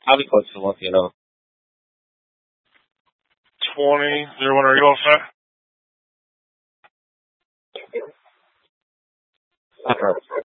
I'll be close to once, you know. 20-01, are you all set? After